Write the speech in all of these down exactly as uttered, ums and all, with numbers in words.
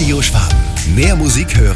Radio Schwaben. Mehr Musik hören.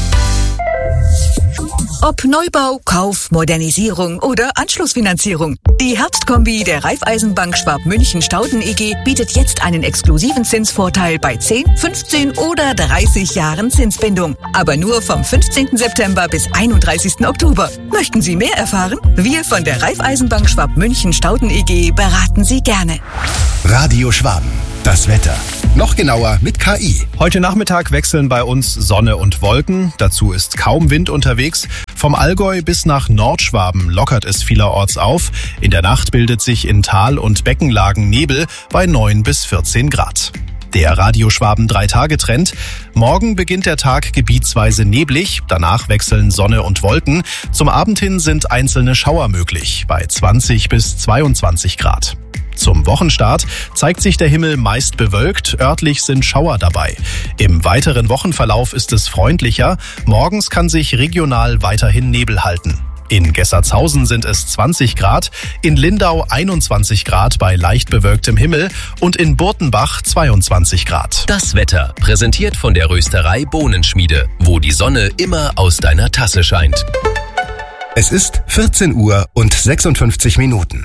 Ob Neubau, Kauf, Modernisierung oder Anschlussfinanzierung. Die Herbstkombi der Raiffeisenbank Schwab-München-Stauden E G bietet jetzt einen exklusiven Zinsvorteil bei zehn, fünfzehn oder dreißig Jahren Zinsbindung. Aber nur vom fünfzehnten September bis einunddreißigsten Oktober. Möchten Sie mehr erfahren? Wir von der Raiffeisenbank Schwab-München-Stauden E G beraten Sie gerne. Radio Schwaben. Das Wetter. Noch genauer mit K I. Heute Nachmittag wechseln bei uns Sonne und Wolken. Dazu ist kaum Wind unterwegs. Vom Allgäu bis nach Nordschwaben lockert es vielerorts auf. In der Nacht bildet sich in Tal- und Beckenlagen Nebel bei neun bis vierzehn Grad. Der Radio Schwaben drei-Tage-Trend. Morgen beginnt der Tag gebietsweise neblig. Danach wechseln Sonne und Wolken. Zum Abend hin sind einzelne Schauer möglich bei zwanzig bis zweiundzwanzig Grad. Zum Wochenstart zeigt sich der Himmel meist bewölkt, örtlich sind Schauer dabei. Im weiteren Wochenverlauf ist es freundlicher, morgens kann sich regional weiterhin Nebel halten. In Gessertshausen sind es zwanzig Grad, in Lindau einundzwanzig Grad bei leicht bewölktem Himmel und in Burtenbach zweiundzwanzig Grad. Das Wetter, präsentiert von der Rösterei Bohnenschmiede, wo die Sonne immer aus deiner Tasse scheint. Es ist vierzehn Uhr und sechsundfünfzig Minuten.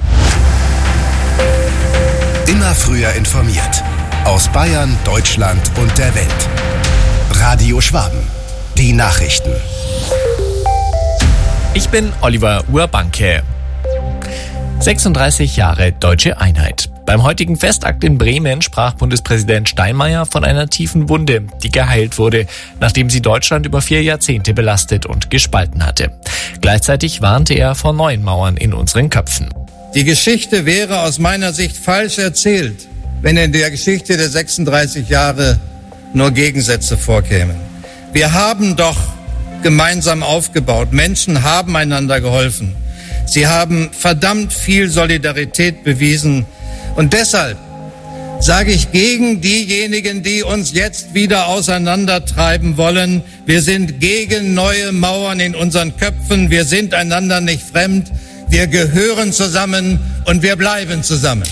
Immer früher informiert. Aus Bayern, Deutschland und der Welt. Radio Schwaben. Die Nachrichten. Ich bin Oliver Urbanke. sechsunddreißig Jahre Deutsche Einheit. Beim heutigen Festakt in Bremen sprach Bundespräsident Steinmeier von einer tiefen Wunde, die geheilt wurde, nachdem sie Deutschland über vier Jahrzehnte belastet und gespalten hatte. Gleichzeitig warnte er vor neuen Mauern in unseren Köpfen. Die Geschichte wäre aus meiner Sicht falsch erzählt, wenn in der Geschichte der sechsunddreißig Jahre nur Gegensätze vorkämen. Wir haben doch gemeinsam aufgebaut. Menschen haben einander geholfen. Sie haben verdammt viel Solidarität bewiesen. Und deshalb sage ich gegen diejenigen, die uns jetzt wieder auseinandertreiben wollen, wir sind gegen neue Mauern in unseren Köpfen. Wir sind einander nicht fremd. Wir gehören zusammen und wir bleiben zusammen.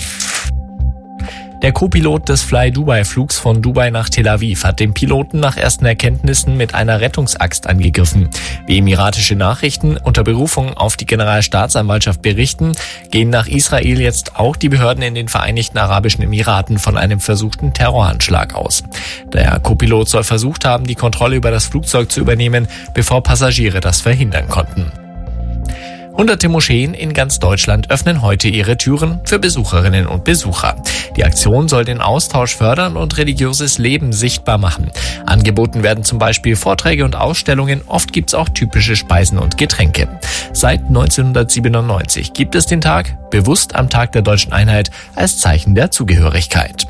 Der Co-Pilot des Fly-Dubai-Flugs von Dubai nach Tel Aviv hat den Piloten nach ersten Erkenntnissen mit einer Rettungsaxt angegriffen. Wie emiratische Nachrichten unter Berufung auf die Generalstaatsanwaltschaft berichten, gehen nach Israel jetzt auch die Behörden in den Vereinigten Arabischen Emiraten von einem versuchten Terroranschlag aus. Der Co-Pilot soll versucht haben, die Kontrolle über das Flugzeug zu übernehmen, bevor Passagiere das verhindern konnten. Hunderte Moscheen in ganz Deutschland öffnen heute ihre Türen für Besucherinnen und Besucher. Die Aktion soll den Austausch fördern und religiöses Leben sichtbar machen. Angeboten werden zum Beispiel Vorträge und Ausstellungen, oft gibt's auch typische Speisen und Getränke. Seit neunzehnhundertsiebenundneunzig gibt es den Tag, bewusst am Tag der Deutschen Einheit, als Zeichen der Zugehörigkeit.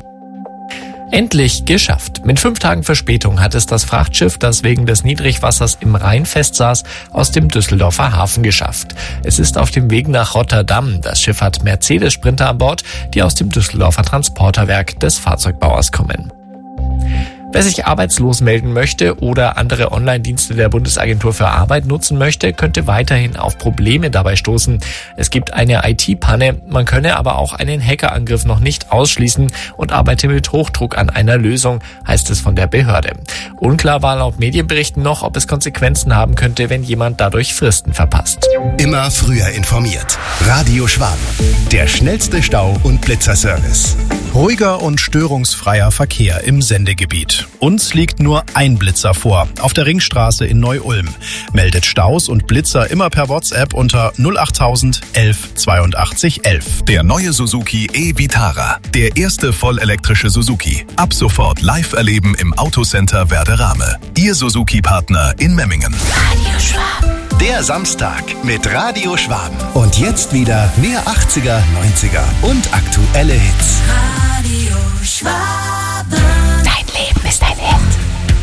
Endlich geschafft. Mit fünf Tagen Verspätung hat es das Frachtschiff, das wegen des Niedrigwassers im Rhein festsaß, aus dem Düsseldorfer Hafen geschafft. Es ist auf dem Weg nach Rotterdam. Das Schiff hat Mercedes-Sprinter an Bord, die aus dem Düsseldorfer Transporterwerk des Fahrzeugbauers kommen. Wer sich arbeitslos melden möchte oder andere Online-Dienste der Bundesagentur für Arbeit nutzen möchte, könnte weiterhin auf Probleme dabei stoßen. Es gibt eine I T-Panne, man könne aber auch einen Hackerangriff noch nicht ausschließen und arbeite mit Hochdruck an einer Lösung, heißt es von der Behörde. Unklar war laut Medienberichten noch, ob es Konsequenzen haben könnte, wenn jemand dadurch Fristen verpasst. Immer früher informiert. Radio Schwaben. Der schnellste Stau- und Blitzerservice. Ruhiger und störungsfreier Verkehr im Sendegebiet. Uns liegt nur ein Blitzer vor, auf der Ringstraße in Neu-Ulm. Meldet Staus und Blitzer immer per WhatsApp unter null achttausend elf zweiundachtzig elf. Der neue Suzuki e-Vitara. Der erste vollelektrische Suzuki. Ab sofort live erleben im Autocenter Werderame. Ihr Suzuki-Partner in Memmingen. Radio Schwaben. Der Samstag mit Radio Schwaben. Und jetzt wieder mehr achtziger, neunziger und aktuelle Hits. Radio Schwaben. Dein Leben ist ein Hit.